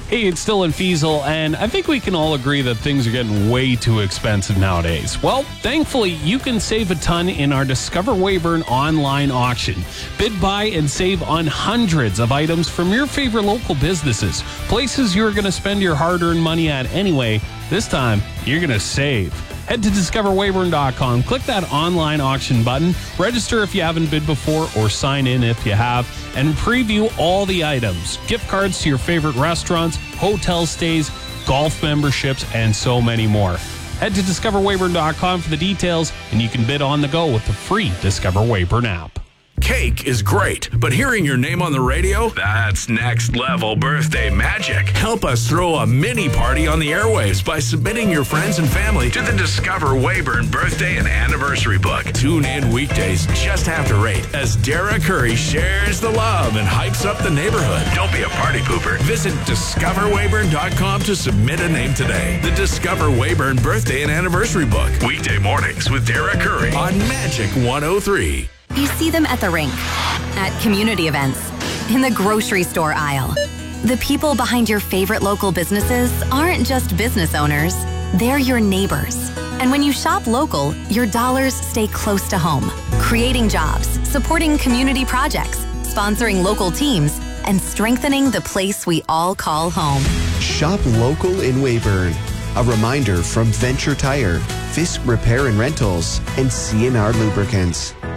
Hey, it's Dylan Fiesel, and I think we can all agree that things are getting way too expensive nowadays. Well, thankfully, you can save a ton in our Discover Weyburn online auction. Bid, buy, and save on hundreds of items from your favorite local businesses, places you're going to spend your hard-earned money at anyway. This time, you're going to save. Head to discoverweyburn.com, click that online auction button, register if you haven't bid before or sign in if you have, and preview all the items. Gift cards to your favorite restaurants, hotel stays, golf memberships, and so many more. Head to discoverweyburn.com for the details, and you can bid on the go with the free Discover Weyburn app. Cake is great, but hearing your name on the radio, that's next level birthday magic. Help us throw a mini party on the airwaves by submitting your friends and family to the Discover Weyburn birthday and anniversary book. Tune in weekdays just after 8 as Dara Curry shares the love and hypes up the neighborhood. Don't be a party pooper. Visit discoverweyburn.com to submit a name today. The Discover Weyburn birthday and anniversary book. Weekday mornings with Dara Curry on Magic 103. You see them at the rink, at community events, in the grocery store aisle. The people behind your favorite local businesses aren't just business owners, they're your neighbors. And when you shop local, your dollars stay close to home, creating jobs, supporting community projects, sponsoring local teams, and strengthening the place we all call home. Shop local in Weyburn. A reminder from Venture Tire, Fisk Repair and Rentals, and CNR Lubricants.